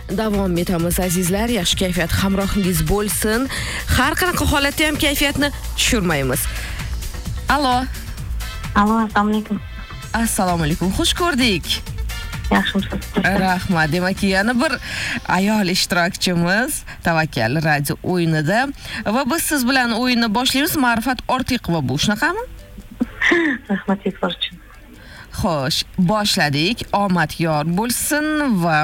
Davom etamiz azizlar, yaxshi kayfiyat hamrohingiz bo'lsin. Har qanaqa holatda ham kayfiyatni tushirmaymiz. Alo. Alo, assalomu alaykum. Assalomu alaykum. Xush ko'rdik. Yaxshimisiz? Rahmat. Demak, yana bir ayol ishtirokchimiz Tavakkal radio o'yinida va biz siz bilan o'yinni boshlaymiz. Ma'rifat Ortiqova bu, shunaqami? Rahmat e'tibor uchun. Xo'sh, boshladik. Omad yor bo'lsin va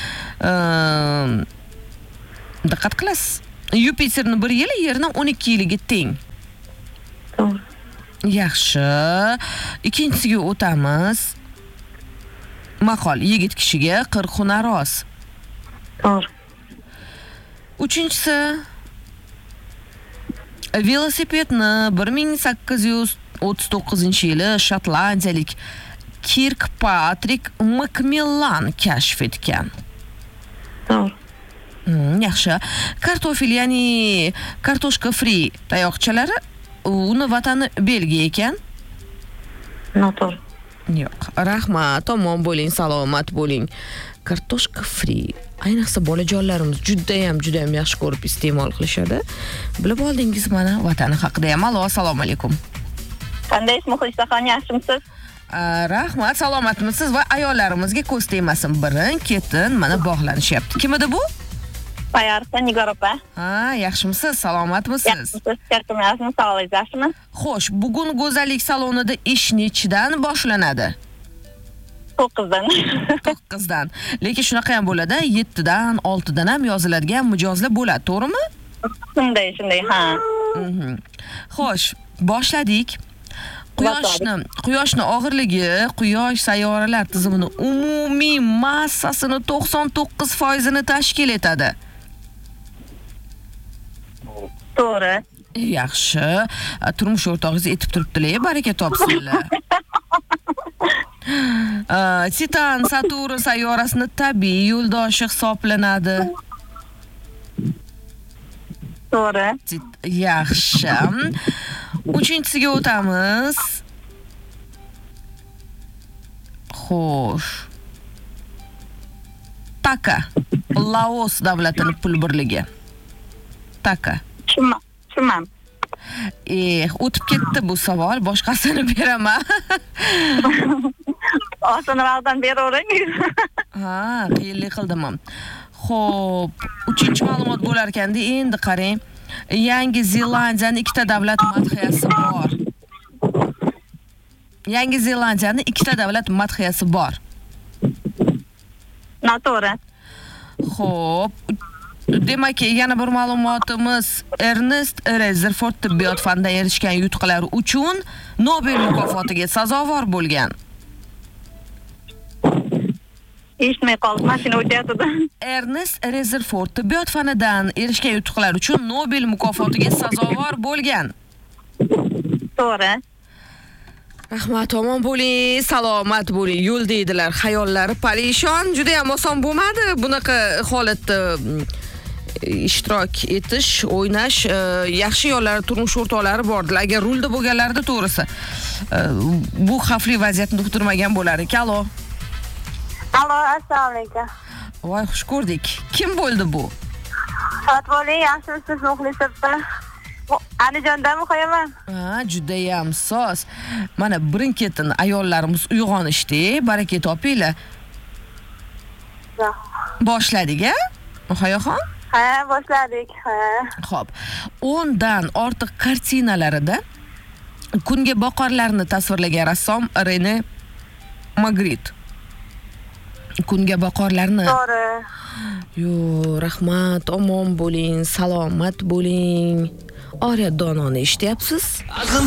diqqat qilasiz. Yupiterning 1 yili Yerning 12 yiliga teng. To'g'ri. Yaxshi. Ikkinchisiga o'tamiz. Maqol yigit kishiga 40 hunar oz. To'g'ri. Uchinchisi velosipedni 1839-yili shotlandiyalik Kirkpatrik Macmillan kashf etgan. To'g'ri. Yaxshi. Kartofel, ya'ni kartoshka free tayoqchalari uni vatani Belgiya ekan. Noto'g'ri. Yo'q. Rahmat, omon bo'ling, salomat bo'ling. Kartoshka free. Ayniqsa bolajonlarimiz juda ham yaxshi ko'rib iste'mol qilishadi. Bilib oldingiz mana vatani haqida ham. Alo, assalomu alaykum. Qandaysiz, Muxlisaxon, yaxshimisiz? Rahmat, salomatmisiz va ayollarimizga ko'z tegmasin. Birin-ketin mana bog'lanishyapti. Kim edi bu? Bayarsa Nigor opa. Yaxshimisiz, salomatmisiz? Yaxshimisiz, charchamayapsizmi, sog'lig'ingiz yaxshimi? Xo'sh, bugun go'zallik salonida ish nechidan boshlanadi? 9dan. 9dan. Lekin shunaqa ham bo'ladi, 7dan, 6dan ham yoziladigan mijozlar bo'ladi, to'g'rimi? Shunday, ha. Xo'sh, boshladik. Quyoshning og'irligi Quyosh sayyoralar tizimining umumiy massasini 99% tashkil etadi. To'g'ri. Yaxshi. Turmush o'rtog'ingiz etib turibdilar, baraka topsinlar. Titan Saturn sayyorasining tabiiy yo'ldoshi hisoblanadi. To'g'ri. Yaxshi. Uchinchisiga o'tamiz. Xo'sh. Taka. Laos davlatining pul birligi. Taka. Tushunmam. O'tib ketdi bu savol, boshqasini beraman. Osonroqdan beravering. Qiyinlik qildim. Xo'p, uchinchi ma'lumot bo'lar ekanda, endi qarang. Yangi Zelandiyaning ikkita davlat madhiyasi bor. Yangi Zelandiyaning ikkita davlat madhiyasi bor. Noto'g'ri. Xo'p, demak, yana bir ma'lumotimiz, Ernest Rutherford tibbiyot fanida erishgan yutuqlari uchun Nobel mukofotiga sazovor bo'lgan. Eshitmay qoldim, mashina o'tyapti. Ernest Rutherford tibbiyot fanidan erishgan yutuqlari uchun Nobel mukofotiga sazovor bo'lgan. To'g'ri. Rahmat, omon bo'ling, salomat bo'ling. Yo'l deydilar, xayollari parishon. Juda ham oson bo'lmadi bunaqa holatda ishtirok etish, o'ynash. Yaxshi yo'llar, turmush o'rtoqlari bordilar. Agar rulda bo'lganlarida to'g'risi bu xavfli vaziyatni uqtirmagan bo'lar ekan. Alo, assalomu alaykum. Voy, xush ko'rdik. Kim bo'ldi bu? Sot bo'ling, yaxshimisiz, Muxlisaxon? Andijondanmi qo'yaman? Juda ham soz. Mana birin-ketin ayollarimiz uyg'onishdi, baraka topinglar. Boshladik-a? Muxoyaxon? Ha, boshladik. Xo'p. 10 dan ortiq kartinalarida kunga boqarlarni tasvirlagan rassom Rene Magritte. Kunga boqarlarni. To'g'ri. Rahmat, omon bo'ling, salomat bo'ling. Oriyat dononi eshityapsiz?